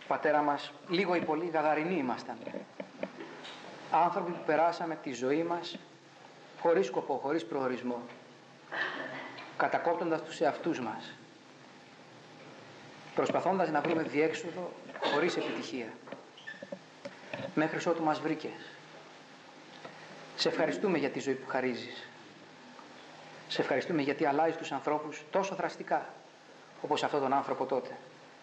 Πατέρα μας, λίγο ή πολύ γαδαρινοί ήμασταν. Άνθρωποι που περάσαμε τη ζωή μας χωρίς σκοπό, χωρίς προορισμό, κατακόπτοντας τους εαυτούς μας, προσπαθώντας να βρούμε διέξοδο χωρίς επιτυχία, μέχρι ότου μας βρήκες. Σε ευχαριστούμε για τη ζωή που χαρίζεις. Σε ευχαριστούμε γιατί αλλάζεις τους ανθρώπους τόσο δραστικά, όπως αυτόν τον άνθρωπο τότε.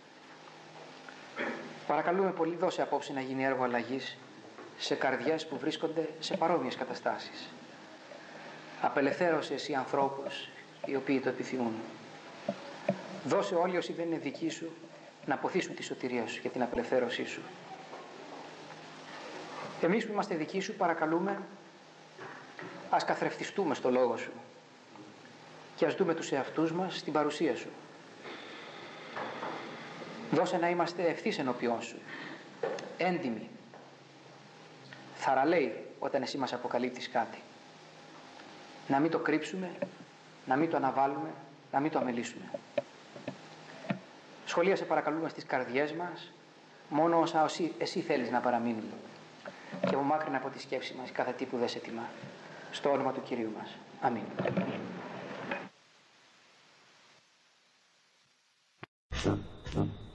Παρακαλούμε πολύ, δώσε απόψε να γίνει έργο αλλαγής σε καρδιές που βρίσκονται σε παρόμοιες καταστάσεις. Απελευθέρωσε εσύ ανθρώπους οι οποίοι το επιθυμούν. Δώσε όλοι όσοι δεν είναι δικοί σου να αποθήσουν τη σωτηρία σου και την απελευθέρωσή σου. Εμείς που είμαστε δικοί σου, παρακαλούμε, ας καθρεφτιστούμε στο λόγο σου και ας δούμε τους εαυτούς μας στην παρουσία σου. Δώσε να είμαστε ευθύς ενώπιόν σου, έντιμοι, θαραλέοι όταν εσύ μας αποκαλύπτεις κάτι. Να μην το κρύψουμε, να μην το αναβάλουμε, να μην το αμελήσουμε. Σχολίασε παρακαλούμε στις καρδιές μας μόνο όσα εσύ θέλεις να παραμείνουν και απομάκρυνε από τη σκέψη μας κάθε τι που δεν σε τιμά. Στο όνομα του Κυρίου μας. Αμήν.